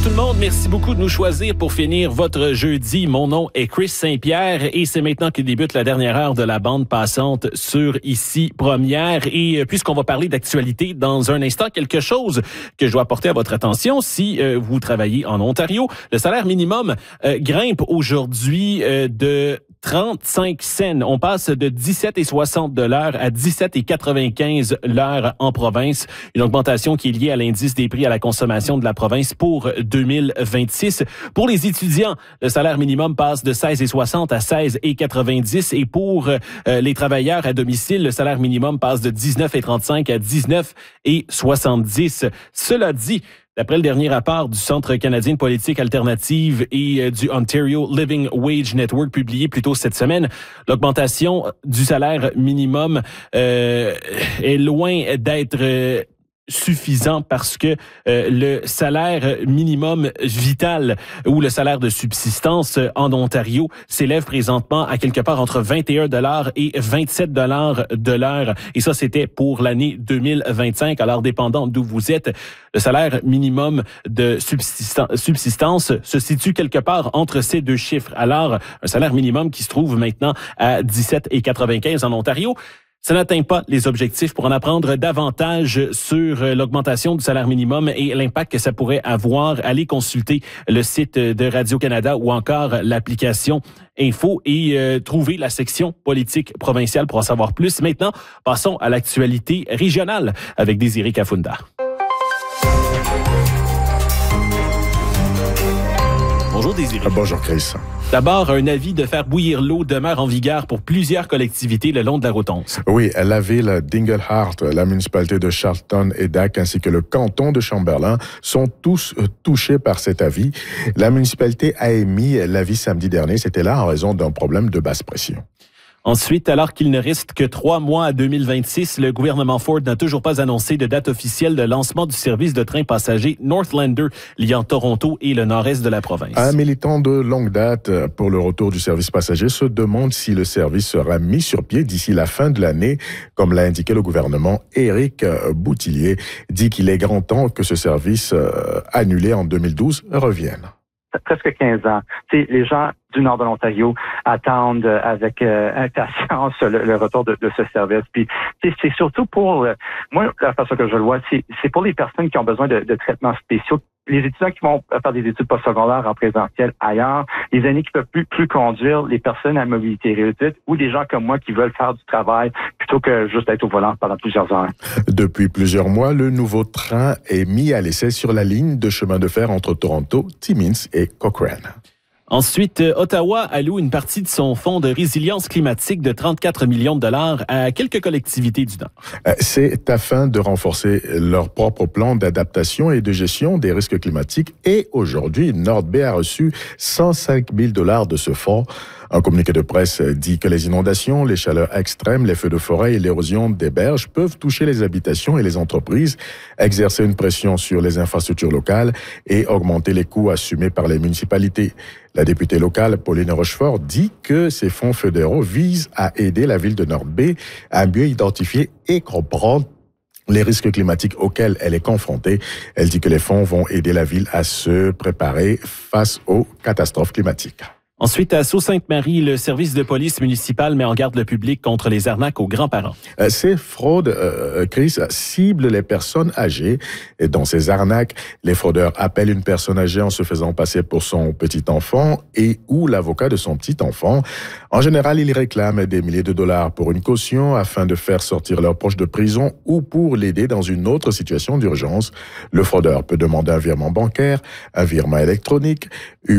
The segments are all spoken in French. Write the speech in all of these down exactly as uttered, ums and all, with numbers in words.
tout le monde, merci beaucoup de nous choisir pour finir votre jeudi. Mon nom est Chris Saint-Pierre et c'est maintenant que débute la dernière heure de la bande passante sur Ici Première. Et puisqu'on va parler d'actualité dans un instant, quelque chose que je dois apporter à votre attention si euh, vous travaillez en Ontario. Le salaire minimum euh, grimpe aujourd'hui euh, de trente-cinq cents. On passe de dix-sept virgule soixante de l'heure à dix-sept virgule quatre-vingt-quinze l'heure en province. Une augmentation qui est liée à l'indice des prix à la consommation de la province pour deux mille vingt-six. Pour les étudiants, le salaire minimum passe de seize virgule soixante à seize virgule quatre-vingt-dix. Et pour euh, les travailleurs à domicile, le salaire minimum passe de dix-neuf virgule trente-cinq à dix-neuf virgule soixante-dix. Cela dit, d'après le dernier rapport du Centre canadien de politique alternative et euh, du Ontario Living Wage Network publié plus tôt cette semaine, l'augmentation du salaire minimum euh, est loin d'être euh, suffisant parce que euh, le salaire minimum vital ou le salaire de subsistance en Ontario s'élève présentement à quelque part entre vingt et un dollars et vingt-sept dollars de l'heure. Et ça, c'était pour l'année deux mille vingt-cinq. Alors, dépendant d'où vous êtes, le salaire minimum de subsistance, subsistance se situe quelque part entre ces deux chiffres. Alors, un salaire minimum qui se trouve maintenant à dix-sept virgule quatre-vingt-quinze en Ontario, ça n'atteint pas les objectifs. Pour en apprendre davantage sur l'augmentation du salaire minimum et l'impact que ça pourrait avoir, allez consulter le site de Radio-Canada ou encore l'application Info et euh, trouver la section politique provinciale pour en savoir plus. Maintenant, passons à l'actualité régionale avec Désiré Kafunda. Bonjour Désiré. Bonjour Chris. D'abord, un avis de faire bouillir l'eau demeure en vigueur pour plusieurs collectivités le long de la route onze. Oui, la ville d'Inglehart, la municipalité de Charlton et Dac ainsi que le canton de Chamberlain sont tous touchés par cet avis. La municipalité a émis l'avis samedi dernier. C'était là en raison d'un problème de basse pression. Ensuite, alors qu'il ne reste que trois mois à deux mille vingt-six, le gouvernement Ford n'a toujours pas annoncé de date officielle de lancement du service de train passager Northlander liant Toronto et le nord-est de la province. Un militant de longue date pour le retour du service passager se demande si le service sera mis sur pied d'ici la fin de l'année. Comme l'a indiqué le gouvernement, Éric Boutillier dit qu'il est grand temps que ce service annulé en deux mille douze revienne. Presque quinze ans. T'sais, les gens du nord de l'Ontario attendent avec euh, impatience le, le retour de, de ce service. Puis c'est surtout pour, euh, moi, la façon que je le vois, c'est, c'est pour les personnes qui ont besoin de, de traitements spéciaux. Les étudiants qui vont faire des études postsecondaires en présentiel ailleurs, les aînés qui peuvent plus, plus conduire, les personnes à mobilité réduite ou des gens comme moi qui veulent faire du travail plutôt que juste être au volant pendant plusieurs heures. Depuis plusieurs mois, le nouveau train est mis à l'essai sur la ligne de chemin de fer entre Toronto, Timmins et Cochrane. Ensuite, Ottawa alloue une partie de son fonds de résilience climatique de trente-quatre millions de dollars à quelques collectivités du Nord. C'est afin de renforcer leur propre plan d'adaptation et de gestion des risques climatiques. Et aujourd'hui, Nord-Bay a reçu cent cinq mille dollars de ce fonds. Un communiqué de presse dit que les inondations, les chaleurs extrêmes, les feux de forêt et l'érosion des berges peuvent toucher les habitations et les entreprises, exercer une pression sur les infrastructures locales et augmenter les coûts assumés par les municipalités. La députée locale, Pauline Rochefort, dit que ces fonds fédéraux visent à aider la ville de Nord-Bay à mieux identifier et comprendre les risques climatiques auxquels elle est confrontée. Elle dit que les fonds vont aider la ville à se préparer face aux catastrophes climatiques. Ensuite, à Sault-Sainte-Marie, le service de police municipal met en garde le public contre les arnaques aux grands-parents. Euh, ces fraudes, euh, Chris, ciblent les personnes âgées. Et dans ces arnaques, les fraudeurs appellent une personne âgée en se faisant passer pour son petit-enfant et ou l'avocat de son petit-enfant. En général, ils réclament des milliers de dollars pour une caution afin de faire sortir leur proche de prison ou pour l'aider dans une autre situation d'urgence. Le fraudeur peut demander un virement bancaire, un virement électronique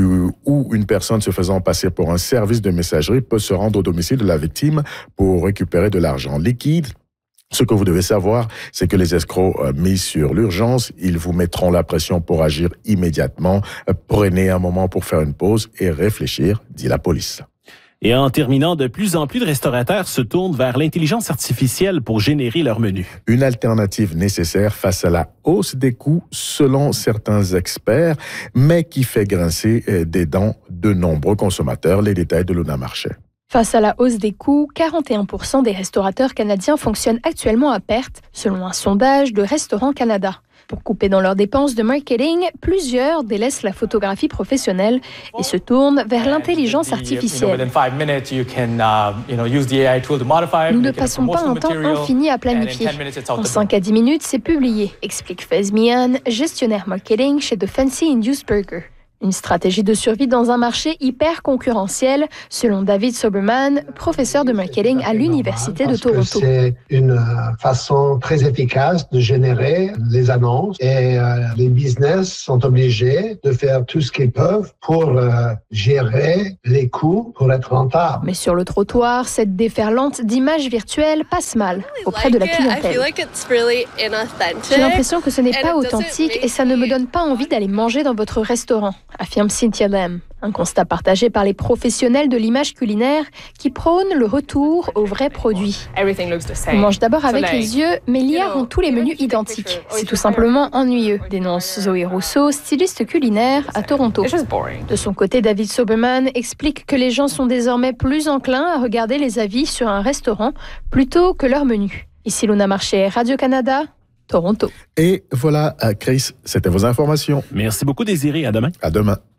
ou une personne se faisant passer pour un service de messagerie peut se rendre au domicile de la victime pour récupérer de l'argent liquide. Ce que vous devez savoir, c'est que les escrocs mis sur l'urgence, ils vous mettront la pression pour agir immédiatement. Prenez un moment pour faire une pause et réfléchir, dit la police. Et en terminant, de plus en plus de restaurateurs se tournent vers l'intelligence artificielle pour générer leur menu. Une alternative nécessaire face à la hausse des coûts, selon certains experts, mais qui fait grincer des dents de nombreux consommateurs. Les détails de Luna Marchais. Face à la hausse des coûts, quarante et un pour cent des restaurateurs canadiens fonctionnent actuellement à perte, selon un sondage de Restaurants Canada. Pour couper dans leurs dépenses de marketing, plusieurs délaissent la photographie professionnelle et se tournent vers l'intelligence artificielle. Nous ne passons pas un temps infini à planifier. En cinq à dix minutes, c'est publié, explique Faiz Mian, gestionnaire marketing chez The Fancy Induced Burger. Une stratégie de survie dans un marché hyper concurrentiel, selon David Soberman, professeur de marketing à l'Université de Toronto. C'est une façon très efficace de générer les annonces et euh, les business sont obligés de faire tout ce qu'ils peuvent pour euh, gérer les coûts pour être rentables. Mais sur le trottoir, cette déferlante d'images virtuelles passe mal auprès de la clientèle. J'ai l'impression que ce n'est pas authentique et ça ne me donne pas envie d'aller manger dans votre restaurant, affirme Cynthia Lam. Un constat partagé par les professionnels de l'image culinaire qui prônent le retour aux vrais produits. On mange d'abord avec les yeux, mais l'I A rend tous les menus identiques. C'est tout simplement ennuyeux, dénonce Zoé Rousseau, styliste culinaire à Toronto. De son côté, David Soberman explique que les gens sont désormais plus enclins à regarder les avis sur un restaurant plutôt que leur menu. Ici Luna Marché, Radio-Canada, Toronto. Et voilà, Chris, c'était vos informations. Merci beaucoup, Désiré. À demain. À demain.